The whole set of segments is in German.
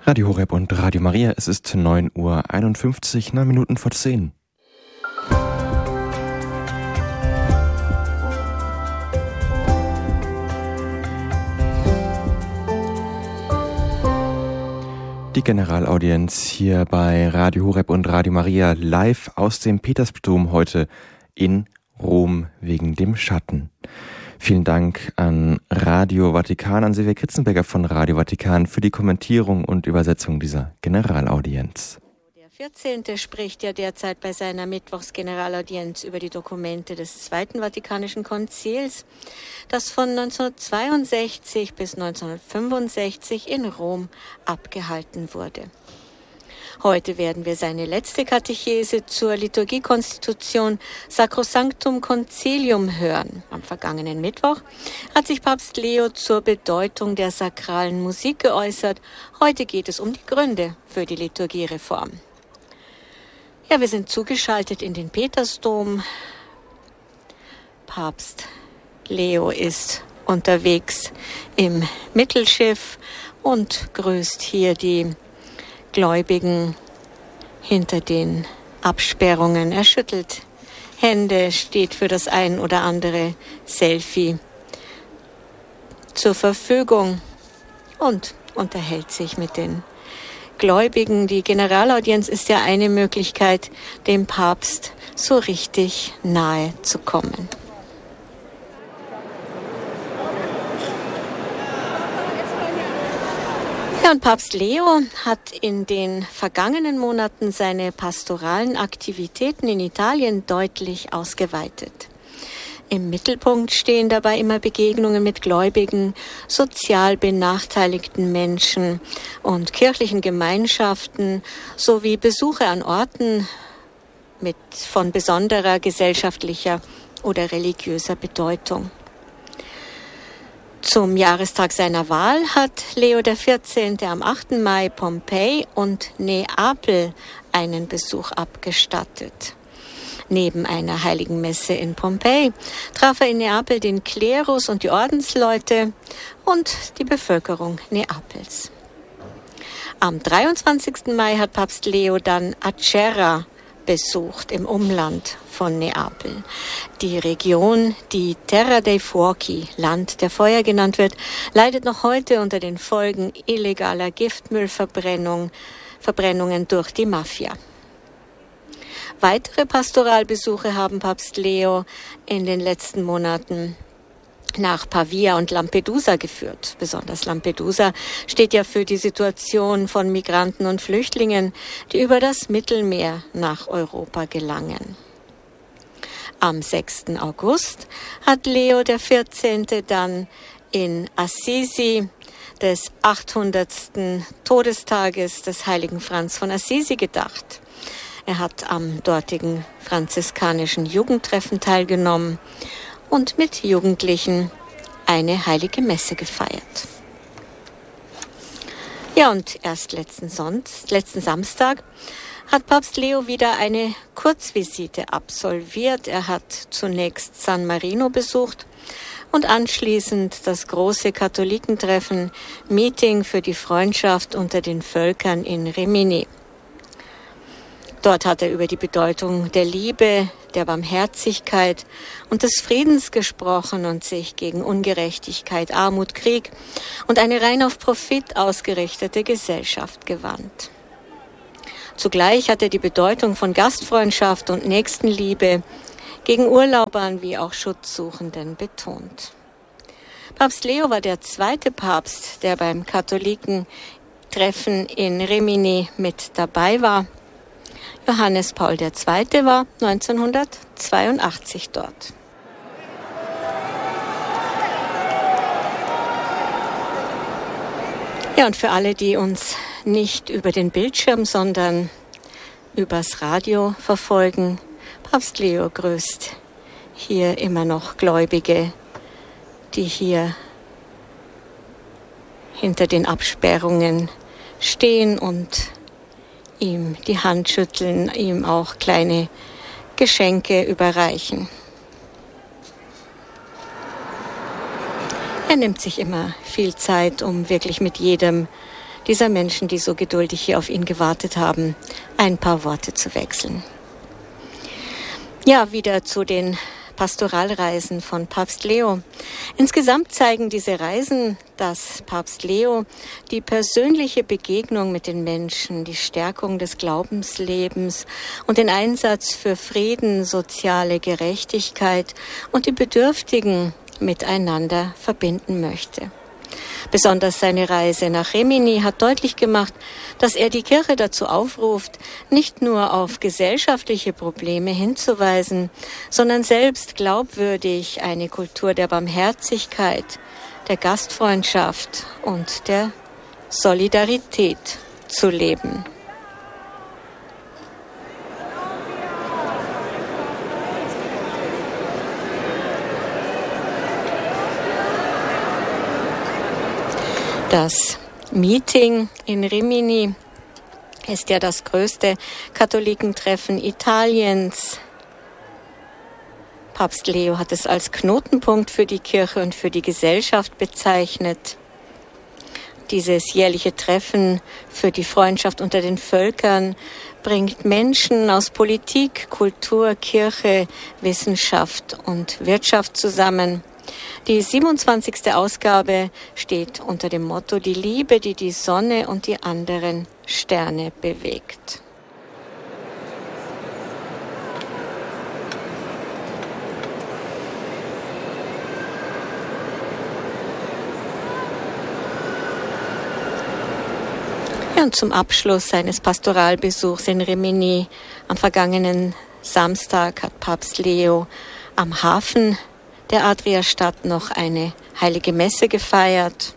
Radio Horeb und Radio Maria, es ist 9:51 Uhr, 9 Minuten vor 10. Die Generalaudienz hier bei Radio Horeb und Radio Maria live aus dem Petersdom heute in Rom wegen dem Schatten. Vielen Dank an Radio Vatikan, an Silvia Kritzenberger von Radio Vatikan für die Kommentierung und Übersetzung dieser Generalaudienz. Der 14. spricht ja derzeit bei seiner Mittwochsgeneralaudienz über die Dokumente des Zweiten Vatikanischen Konzils, das von 1962 bis 1965 in Rom abgehalten wurde. Heute werden wir seine letzte Katechese zur Liturgiekonstitution Sacrosanctum Concilium hören. Am vergangenen Mittwoch hat sich Papst Leo zur Bedeutung der sakralen Musik geäußert. Heute geht es um die Gründe für die Liturgiereform. Ja, wir sind zugeschaltet in den Petersdom. Papst Leo ist unterwegs im Mittelschiff und grüßt hier die Gläubigen hinter den Absperrungen. Er schüttelt Hände, steht für das ein oder andere Selfie zur Verfügung und unterhält sich mit den Gläubigen. Die Generalaudienz ist ja eine Möglichkeit, dem Papst so richtig nahe zu kommen. Ja, und Papst Leo hat in den vergangenen Monaten seine pastoralen Aktivitäten in Italien deutlich ausgeweitet. Im Mittelpunkt stehen dabei immer Begegnungen mit Gläubigen, sozial benachteiligten Menschen und kirchlichen Gemeinschaften sowie Besuche an Orten von besonderer gesellschaftlicher oder religiöser Bedeutung. Zum Jahrestag seiner Wahl hat Leo XIV. Am 8. Mai Pompeji und Neapel einen Besuch abgestattet. Neben einer heiligen Messe in Pompeji traf er in Neapel den Klerus und die Ordensleute und die Bevölkerung Neapels. Am 23. Mai hat Papst Leo dann Acerra besucht im Umland von Neapel. Die Region, die Terra dei Fuochi, Land der Feuer genannt wird, leidet noch heute unter den Folgen illegaler Giftmüllverbrennungen durch die Mafia. Weitere Pastoralbesuche haben Papst Leo in den letzten Monaten nach Pavia und Lampedusa geführt. Besonders Lampedusa steht ja für die Situation von Migranten und Flüchtlingen, die über das Mittelmeer nach Europa gelangen. Am 6. August hat Leo XIV. Dann in Assisi des 800. Todestages des heiligen Franz von Assisi gedacht. Er hat am dortigen franziskanischen Jugendtreffen teilgenommen und mit Jugendlichen eine heilige Messe gefeiert. Ja, und erst letzten Samstag hat Papst Leo wieder eine Kurzvisite absolviert. Er hat zunächst San Marino besucht und anschließend das große Katholikentreffen Meeting für die Freundschaft unter den Völkern in Rimini. Dort hat er über die Bedeutung der Liebe, der Barmherzigkeit und des Friedens gesprochen und sich gegen Ungerechtigkeit, Armut, Krieg und eine rein auf Profit ausgerichtete Gesellschaft gewandt. Zugleich hat er die Bedeutung von Gastfreundschaft und Nächstenliebe gegen Urlaubern wie auch Schutzsuchenden betont. Papst Leo war der zweite Papst, der beim Katholikentreffen in Rimini mit dabei war. Johannes Paul II. War 1982 dort. Ja, und für alle, die uns nicht über den Bildschirm, sondern übers Radio verfolgen, Papst Leo grüßt hier immer noch Gläubige, die hier hinter den Absperrungen stehen und ihm die Hand schütteln, ihm auch kleine Geschenke überreichen. Er nimmt sich immer viel Zeit, um wirklich mit jedem dieser Menschen, die so geduldig hier auf ihn gewartet haben, ein paar Worte zu wechseln. Ja, wieder zu den Pastoralreisen von Papst Leo. Insgesamt zeigen diese Reisen, dass Papst Leo die persönliche Begegnung mit den Menschen, die Stärkung des Glaubenslebens und den Einsatz für Frieden, soziale Gerechtigkeit und die Bedürftigen miteinander verbinden möchte. Besonders seine Reise nach Rimini hat deutlich gemacht, dass er die Kirche dazu aufruft, nicht nur auf gesellschaftliche Probleme hinzuweisen, sondern selbst glaubwürdig eine Kultur der Barmherzigkeit, der Gastfreundschaft und der Solidarität zu leben. Das Meeting in Rimini ist ja das größte Katholikentreffen Italiens. Papst Leo hat es als Knotenpunkt für die Kirche und für die Gesellschaft bezeichnet. Dieses jährliche Treffen für die Freundschaft unter den Völkern bringt Menschen aus Politik, Kultur, Kirche, Wissenschaft und Wirtschaft zusammen. Die 27. Ausgabe steht unter dem Motto Die Liebe, die die Sonne und die anderen Sterne bewegt. Ja, und zum Abschluss seines Pastoralbesuchs in Rimini am vergangenen Samstag hat Papst Leo am Hafen der Adriastadt noch eine heilige Messe gefeiert.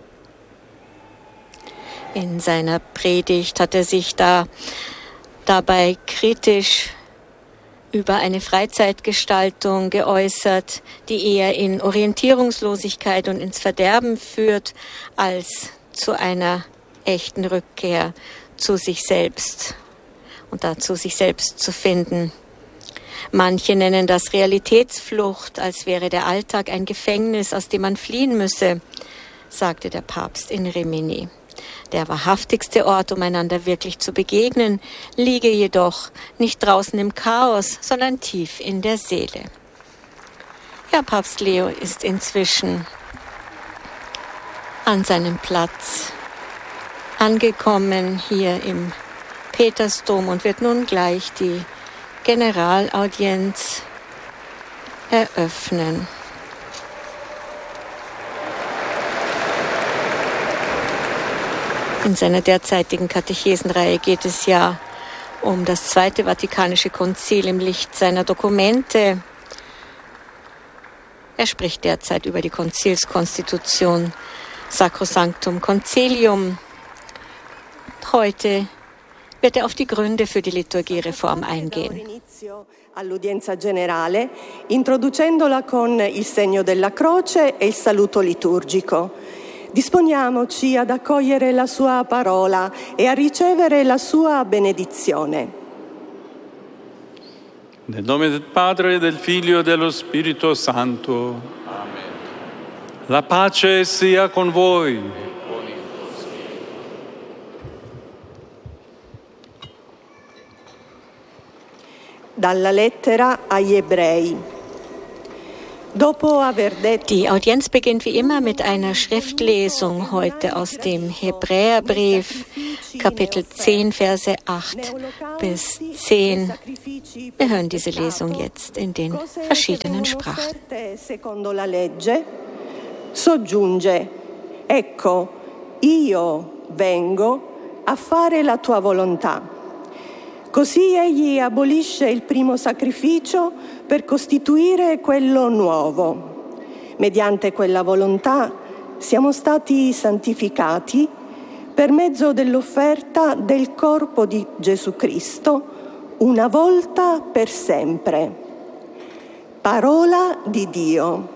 In seiner Predigt hat er sich dabei kritisch über eine Freizeitgestaltung geäußert, die eher in Orientierungslosigkeit und ins Verderben führt, als zu einer echten Rückkehr zu sich selbst und dazu, sich selbst zu finden. Manche nennen das Realitätsflucht, als wäre der Alltag ein Gefängnis, aus dem man fliehen müsse, sagte der Papst in Rimini. Der wahrhaftigste Ort, um einander wirklich zu begegnen, liege jedoch nicht draußen im Chaos, sondern tief in der Seele. Ja, Papst Leo ist inzwischen an seinem Platz angekommen hier im Petersdom und wird nun gleich die Generalaudienz eröffnen. In seiner derzeitigen Katechesenreihe geht es ja um das Zweite Vatikanische Konzil im Licht seiner Dokumente. Er spricht derzeit über die Konzilskonstitution Sacrosanctum Concilium. Heute wird er auf die Gründe für die Liturgiereform eingehen. All'udienza generale, introducendola con il segno della croce e il saluto liturgico. Disponiamoci ad accogliere la sua parola e a ricevere la sua benedizione. Nel nome del Padre, del Figlio e dello Spirito Santo. Amen. La pace sia con voi. Dalla lettera agli Ebrei. Die Audienz beginnt wie immer mit einer Schriftlesung heute aus dem Hebräerbrief, Kapitel 10, Verse 8 bis 10. Wir hören diese Lesung jetzt in den verschiedenen Sprachen. Secondo la legge, soggiunge, ecco, io vengo a fare la tua volontà. Così egli abolisce il primo sacrificio per costituire quello nuovo. Mediante quella volontà siamo stati santificati per mezzo dell'offerta del corpo di Gesù Cristo, una volta per sempre. Parola di Dio.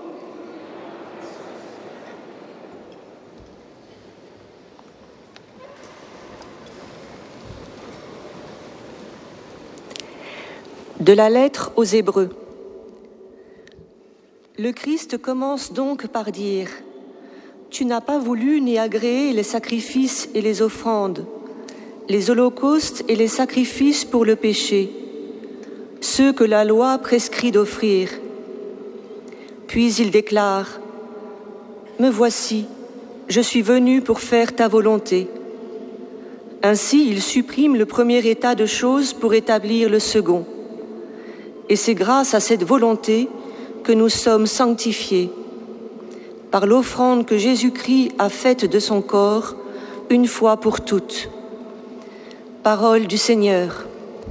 De la lettre aux Hébreux. Le Christ commence donc par dire « Tu n'as pas voulu ni agréé les sacrifices et les offrandes, les holocaustes et les sacrifices pour le péché, ceux que la loi prescrit d'offrir. Puis il déclare : Me voici, je suis venu pour faire ta volonté. Ainsi, il supprime le premier état de choses pour établir le second. Et c'est grâce à cette volonté que nous sommes sanctifiés, par l'offrande que Jésus-Christ a faite de son corps, une fois pour toutes. Parole du Seigneur.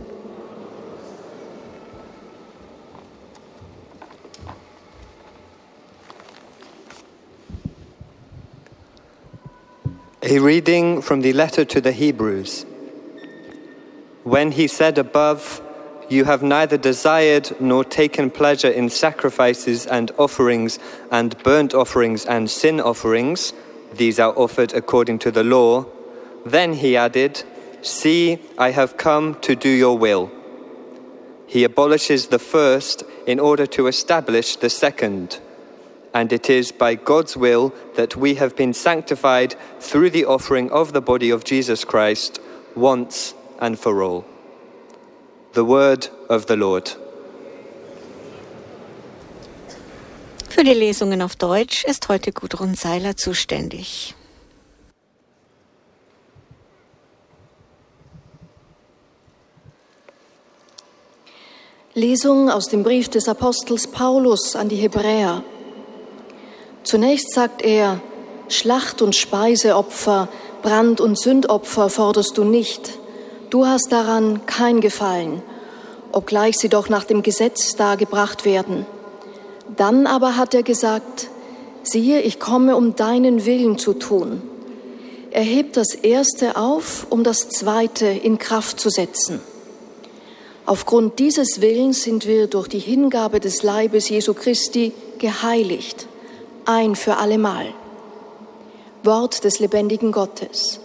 A reading from the letter to the Hebrews. When he said above, "You have neither desired nor taken pleasure in sacrifices and offerings and burnt offerings and sin offerings, these are offered according to the law," then he added, "See, I have come to do your will." He abolishes the first in order to establish the second. And it is by God's will that we have been sanctified through the offering of the body of Jesus Christ once and for all. The word of the Lord. Für die Lesungen auf Deutsch ist heute Gudrun Seiler zuständig. Lesung aus dem Brief des Apostels Paulus an die Hebräer. Zunächst sagt er: Schlacht- und Speiseopfer, Brand- und Sündopfer forderst du nicht. Du hast daran kein Gefallen, obgleich sie doch nach dem Gesetz dargebracht werden. Dann aber hat er gesagt: Siehe, ich komme, um deinen Willen zu tun. Er hebt das Erste auf, um das Zweite in Kraft zu setzen. Aufgrund dieses Willens sind wir durch die Hingabe des Leibes Jesu Christi geheiligt, ein für allemal. Wort des lebendigen Gottes.